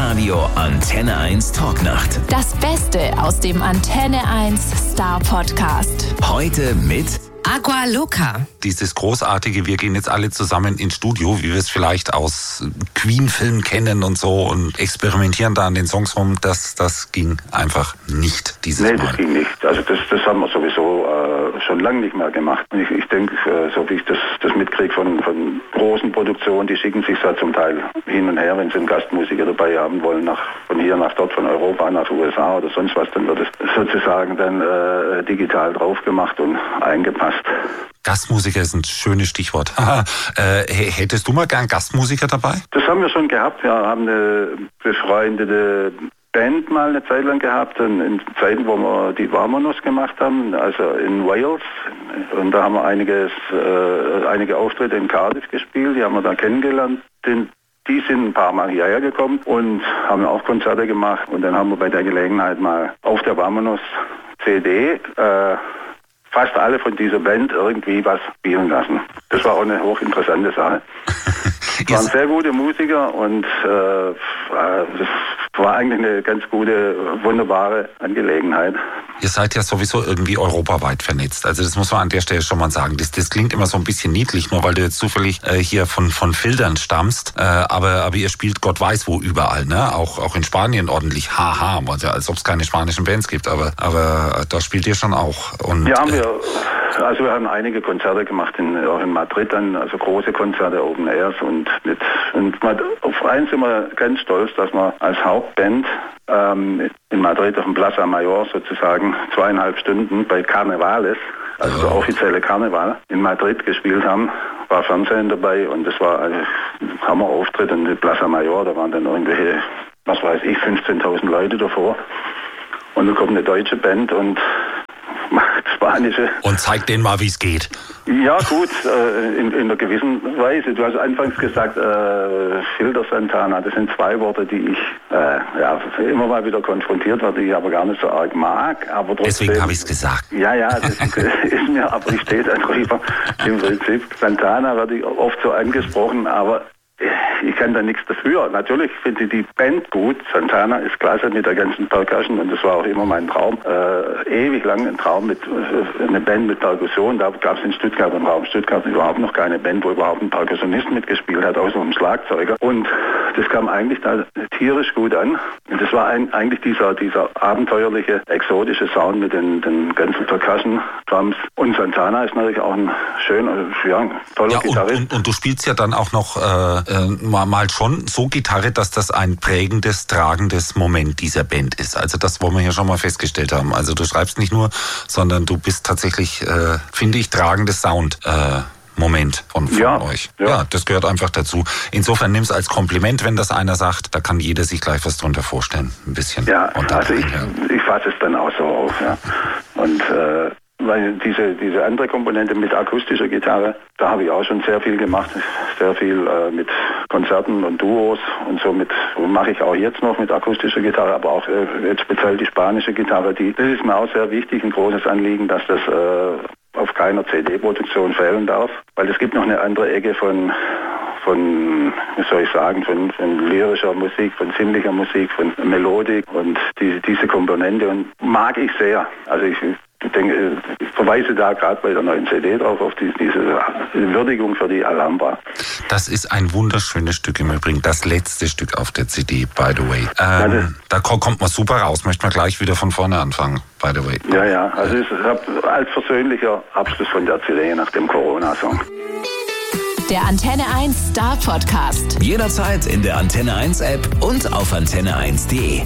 Live-Radio Antenne 1 Talknacht. Das Beste aus dem Antenne 1 Star Podcast. Heute mit Aqua Loca. Dieses großartige, wir gehen jetzt alle zusammen ins Studio, wie wir es vielleicht aus Queen-Filmen kennen und so und experimentieren da an den Songs rum, das ging einfach nicht dieses Mal. Nee, das ging nicht. Also das haben wir sowieso schon lange nicht mehr gemacht. Und ich denke, so wie ich das mitkriege von großen Produktionen, die schicken sich da zum Teil hin und her, wenn sie einen Gastmusiker dabei haben wollen, von hier nach dort, von Europa nach USA oder sonst was, dann wird es sozusagen dann digital drauf gemacht und eingepasst. Gastmusiker ist ein schönes Stichwort. Hättest du mal gern Gastmusiker dabei? Das haben wir schon gehabt. Wir haben eine befreundete Band mal eine Zeit lang gehabt, in Zeiten, wo wir die Vamonos gemacht haben, also in Wales. Und da haben wir einige Auftritte in Cardiff gespielt, die haben wir da kennengelernt. Die sind ein paar Mal hierher gekommen und haben auch Konzerte gemacht. Und dann haben wir bei der Gelegenheit mal auf der Vamonos CD fast alle von dieser Band irgendwie was spielen lassen. Das war auch eine hochinteressante Sache. Es waren sehr gute Musiker und das war eigentlich eine ganz gute, wunderbare Angelegenheit. Ihr seid ja sowieso irgendwie europaweit vernetzt. Also das muss man an der Stelle schon mal sagen. Das klingt immer so ein bisschen niedlich, nur weil du jetzt zufällig hier von Fildern stammst. Aber ihr spielt Gott weiß wo überall, ne? Auch in Spanien ordentlich. Haha, als ob es keine spanischen Bands gibt. Aber da spielt ihr schon auch. Und, ja, wir haben einige Konzerte gemacht, auch in Madrid dann, also große Konzerte, Open Airs und auf eins sind wir ganz stolz, dass wir als Hauptband in Madrid auf dem Plaza Mayor sozusagen 2,5 Stunden bei Carnavales, also der offizielle Karneval, in Madrid gespielt haben. War Fernsehen dabei und das war ein Hammerauftritt in der Plaza Mayor, da waren dann irgendwelche, 15.000 Leute davor. Und da kommt eine deutsche Band und macht spanische. Und zeigt denen mal, wie es geht. Ja gut, in einer gewissen Weise. Du hast anfangs gesagt, Filter Santana, das sind zwei Worte, die ich immer mal wieder konfrontiert werde, die ich aber gar nicht so arg mag. Aber trotzdem, deswegen habe ich es gesagt. Ja, das ist mir, aber ich stehe da drüber. Im Prinzip, Santana werde ich oft so angesprochen, aber ich kann da nichts dafür. Natürlich finde ich die Band gut. Santana ist klasse mit der ganzen Percussion und das war auch immer mein Traum. Ewig lang ein Traum mit eine Band mit Perkussion. Da gab es in Stuttgart im Raum Stuttgart überhaupt noch keine Band, wo überhaupt ein Perkussionist mitgespielt hat, außer einem Schlagzeuger. Und das kam eigentlich da tierisch gut an. Und das war eigentlich dieser abenteuerliche, exotische Sound mit den ganzen Percussion-Drums. Und Santana ist natürlich auch ein schöner, toller Gitarrist. Und du spielst ja dann auch noch mal schon so Gitarre, dass das ein prägendes, tragendes Moment dieser Band ist. Also das wollen wir hier schon mal festgestellt haben. Also du schreibst nicht nur, sondern du bist tatsächlich, finde ich, tragendes Sound-Moment von euch. Ja, das gehört einfach dazu. Insofern nimm es als Kompliment, wenn das einer sagt. Da kann jeder sich gleich was drunter vorstellen. Ein bisschen. Ja, also ich fasse es dann auch so auf. Ja. Und weil diese andere Komponente mit akustischer Gitarre, da habe ich auch schon sehr viel gemacht. Sehr viel mit Konzerten und Duos und so mache ich auch jetzt noch mit akustischer Gitarre, aber auch jetzt speziell die spanische Gitarre. Das ist mir auch sehr wichtig, ein großes Anliegen, dass das auf keiner CD-Produktion fehlen darf. Weil es gibt noch eine andere Ecke von lyrischer Musik, von sinnlicher Musik, von Melodik und diese Komponente und mag ich sehr. Also ich denke, ich verweise da gerade bei der neuen CD drauf auf diese Würdigung für die Alhambra. Das ist ein wunderschönes Stück im Übrigen, das letzte Stück auf der CD, by the way. Da kommt man super raus, möchte man gleich wieder von vorne anfangen, by the way. Ja, also es ist als persönlicher Abschluss von der CD nach dem Corona-Song. Der Antenne 1 Star Podcast. jederzeit in der Antenne 1 App und auf antenne1.de.